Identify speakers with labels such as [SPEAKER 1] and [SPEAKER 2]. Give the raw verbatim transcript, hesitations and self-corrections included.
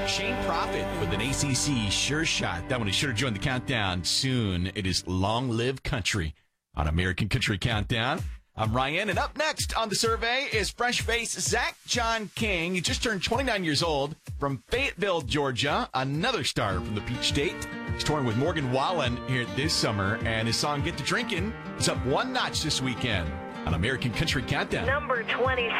[SPEAKER 1] Shane Prophet with an A C C sure shot. That one is sure to join the countdown soon. It is Long Live Country on American Country Countdown. I'm Ryan, and up next on the survey is fresh face Zach John King. He just turned twenty-nine years old from Fayetteville, Georgia, another star from the Peach State. He's touring with Morgan Wallen here this summer, and his song Get to Drinkin' is up one notch this weekend on American Country Countdown.
[SPEAKER 2] Number twenty.